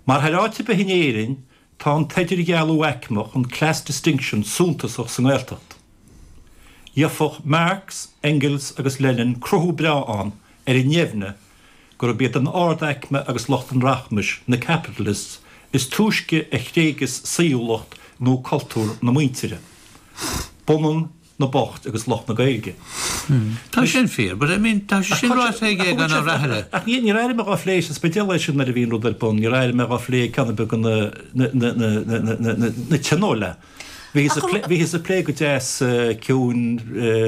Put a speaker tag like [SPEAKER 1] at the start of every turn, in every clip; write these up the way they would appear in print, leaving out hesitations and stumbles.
[SPEAKER 1] Mar haráte be hinéirin tá an teidir gealú eicmach an class distinction súntasach san Gaeltacht. Dhearfach Marx, Engels agus Lenin cruthú bra an I nnéimhne gur bead an ardaicme agus locht an rachmis na capitalists is túisce a chrégus saoúlacht nó cultúr na muintere. Bonan na bocht agus locht na gaige.
[SPEAKER 2] Tá sin fear, but I mean, tá sin ráit ige gan a rahre.
[SPEAKER 1] Ní rair me gafléis an spedeation na bhín rudar bon, ní rair me gaflé canna be na tanola. Vi his a play go jazz cún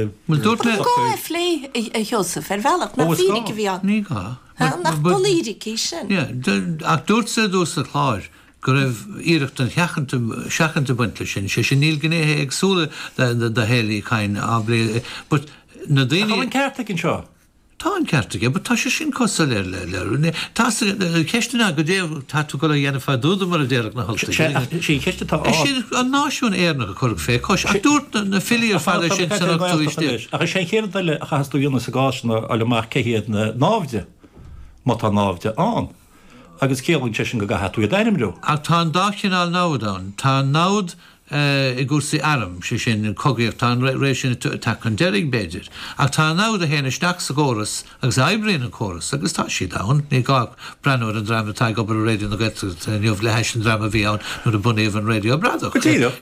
[SPEAKER 3] Go flé Joseph velach na fíige bhí an.
[SPEAKER 2] Ní ga.
[SPEAKER 3] Nach polítici sin.
[SPEAKER 2] Ja, ach dúirt sa dús a chláir. Go raibh íirecht an seachanta buintla sin, sé sin níl gnéthe ag súla de héalaí chain ablé. But na daoine...
[SPEAKER 1] Tá an ceartach in seo?
[SPEAKER 2] Tá an ceartach, but tá sé sin cosa le. Tá ceistena go déh tá tú go a dhéanamh dúda mar a déireach na holta.
[SPEAKER 1] Sí, ceiste tá
[SPEAKER 2] sin an náisiún éarnach a chorg fé, cos ach dúirt na filiar fáile sin san tú istíir.
[SPEAKER 1] Ach sé chéad eile a chasú dhéanana sa gáisna a le mar céhéad na nábde, má tá nábde an. Agus céalann sé sin go gahatú a dainimrú.
[SPEAKER 2] Ach tá an dácinál nád an. Tá nád I gúsaí aram sé sin cogaíocht tá rééis sin tá an deirigh beidir. Ach tá nád a héana isteach sa góras agus aibríonn an chóras agus tá si dán, ní gá breanúir an drama tá go a réidir na gaiú neomh lehéis an drama bhí an nó a bunaíomh an radio bradach.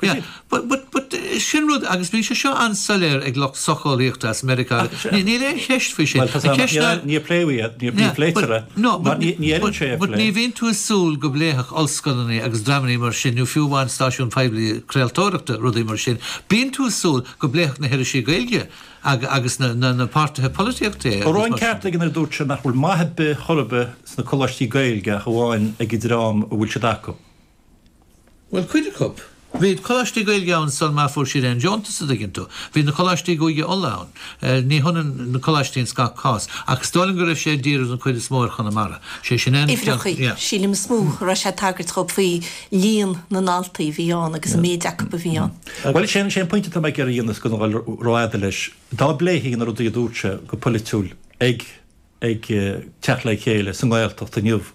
[SPEAKER 2] But sin rud agus bhí sé seo an saléir ag lech sochaíocht as America. Ní le cheist fao sin.
[SPEAKER 1] Ní pléiad, ní pléitere.
[SPEAKER 2] Ní bhíonn tú súl go bléach olscoilnaí agus dramaí mar sin nó fiúháin stáisiún feibli creaaltóireachta rudaí mar sin. Bíonn tú súl go bléach na heirisí gaeilge agus na páirtithe polítíochta.
[SPEAKER 1] Óráin ceartach in dúirt se nach bhfuil maithbe chorbe sna choláistí gaeilge amháin ag drám a bhfuil se daco.
[SPEAKER 2] Well, cuidir cop. Bhíad choláistí gaeilge ann san má fuair siad an Johntas a dginn tú. Bhí na choláistí gaeilge olán. Ní thunan na choláistín scá cás. Ach stáilin go raibh sé dír an chuid smór Conamara. Sé sin
[SPEAKER 3] Ifrachaí, sílim smú ra sé tagart chop faoi líon na náltaí bhí an agus méideach ba bhí an.
[SPEAKER 1] Well, sé pointe tá gur dhéanas go ráide leis. Dá bléhíín a rudí dúirte go politúil ag teach le chéile san Gaeltacht a nniuh.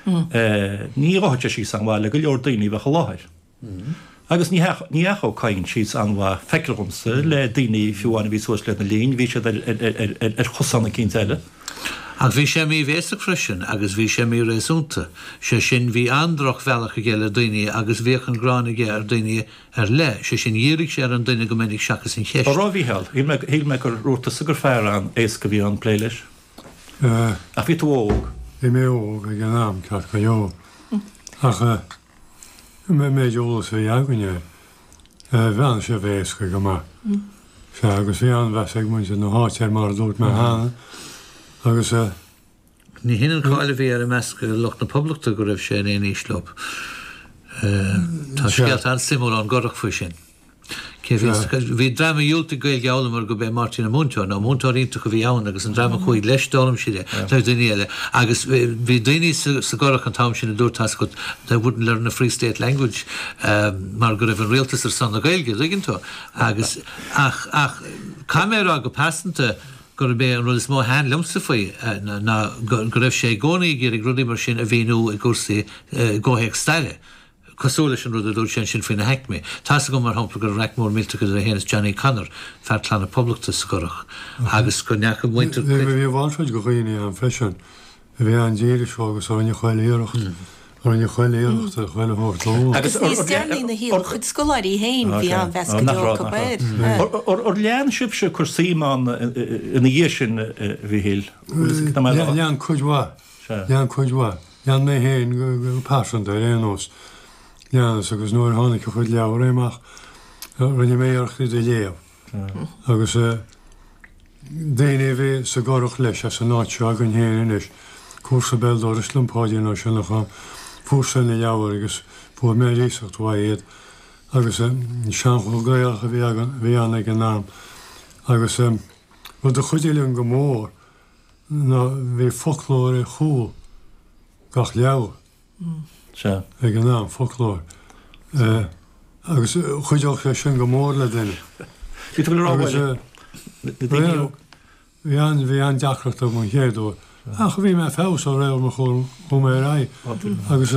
[SPEAKER 1] Ní ráite sí san bhile go leor daoine bheitcha láthir. Agus ní echo caiin síos an bhá feicilmsa le daoine fiúháinna bhí suas le na líon, bhí sé chosanna cín eile.
[SPEAKER 2] Ach bhí sé mí bhéasach freisin agus bhí sé mí réasúnta. Sé sin bhí androch bhealach a ggéile daoine agus bhíoch an gránaige ar daoine ar le. Sé sin díirigh sé ar an daoine go minic seachas sin cheist.
[SPEAKER 1] Rá bhí heall, híl me gur rúta sa gur fear an éas go bhí an pléiles. A bhí tú óg?
[SPEAKER 4] Bhí mé óg a gnáam ceart go jó. Ach mé jólas a jaganne bhean sé bhéasca go mar. Se agus bhí an bheits ag muinte nó hátear mar dúirt me hána agus
[SPEAKER 2] Ní hinan cáile bhí ar a measca locht na poblachta go raibh sé in íslop. Tá scialt an simú an gorach faoi sin. Bhí drama dúilta gail geálamar go bé Martin Múnteár, ná Múnteár ínta go bhí ann agus an drama chuig leistálam siide tá daoine eile. Agus bhí daoine sa gorach an tám sin a dúirtás go they wouldn't learn a Free State language mar go raibh an rialtas ar san na gailge rigintá. Agus ach camera go passanta gur bé an rud is mó hen lumsa faoi na go raibh sé gcónaí gur ag rudaí mar sin a bhíú i gcúsaí ggóthaigh staile. Cosúla sin rud a dúirt sin faoina heicmé. Tá go mar hampla gur raic mór mílta go a héananas Johnny Connor fear tlána poblachta sa gorach. Agus go neach muintear...
[SPEAKER 4] Bhí bháilseid go chuoine an freisin. Bhí an déir seo agus áine chuil éireacht. Áine chuil éireacht a chuil hórtló.
[SPEAKER 3] Agus níos dearnaí na híal chud scoláirí hain bhí an bheasca dó go beir.
[SPEAKER 1] Or lean sibse chusaíán ina dhé sin bhí híl.
[SPEAKER 4] Lean chuidhá. Lean chuidhá. Lean mé héin go pásanta réanós. Leanas agus nuair tháinig go chuid leabhar éimeach rinne méarchtaí de léamh. Agus déanaí bhí sa gorach leis a san náitse agan héanaan is cuasa beldóras lumpáidín á sin nach fuairsa na leabhar agus fuair mé ríosacht bhaid agus seanchú gailcha bhí an ag an nám. Agus bud a chuidéilíonn go mór ná bhí folklór chúl gach leabhar. Ag an nám folklór. Agus chuideach sé sin go mór le duine. Bhí an deachreacht go chéadú. Ach bhí me fés ó réil mar chum mé ra. Agus